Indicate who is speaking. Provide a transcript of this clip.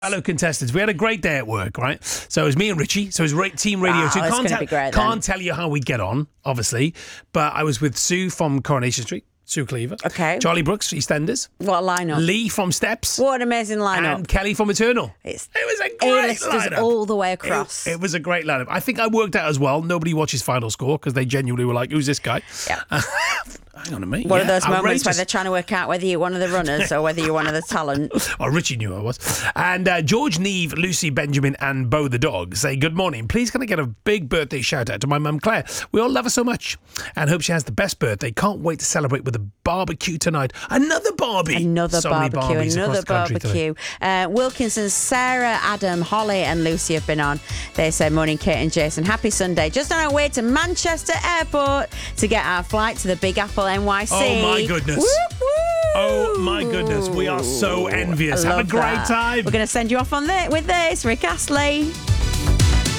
Speaker 1: Hello, contestants. We had a great day at work, right? So it was me and Richie. So it was Team Radio 2.
Speaker 2: It's gonna be great,
Speaker 1: Can't tell you how we get on, obviously. But I was with Sue from Coronation Street, Sue Cleaver.
Speaker 2: Okay.
Speaker 1: Charlie Brooks, EastEnders.
Speaker 2: What a lineup.
Speaker 1: Lee from Steps.
Speaker 2: What an amazing lineup.
Speaker 1: And Kelly from Eternal.
Speaker 2: It
Speaker 1: was a great
Speaker 2: A-listers
Speaker 1: lineup.
Speaker 2: all the way across.
Speaker 1: It was a great lineup. I think I worked out as well. Nobody watches Final Score because they genuinely were like, who's this guy?
Speaker 2: Yeah.
Speaker 1: Hang on a minute.
Speaker 2: One of those moments
Speaker 1: outrageous.
Speaker 2: where they're trying to work out whether you're one of the runners or whether you're one of the talent.
Speaker 1: Oh, Richie knew I was. And George, Neve, Lucy, Benjamin and Bo the dog say, good morning. Please can I get a big birthday shout out to my mum Claire? We all love her so much and hope she has the best birthday. Can't wait to celebrate with a barbecue tonight. Another Barbie.
Speaker 2: Another
Speaker 1: so many
Speaker 2: barbecue.
Speaker 1: Barbies across the country today.
Speaker 2: Wilkinson, Sarah, Adam, Holly and Lucy have been on. They say, morning Kate and Jason. Happy Sunday. Just on our way to Manchester Airport to get our flight to the Big Apple NYC.
Speaker 1: Oh my goodness.
Speaker 2: Woo, woo.
Speaker 1: Oh my goodness. We are so envious. Have a great time.
Speaker 2: We're going to send you off on with this, Rick Astley.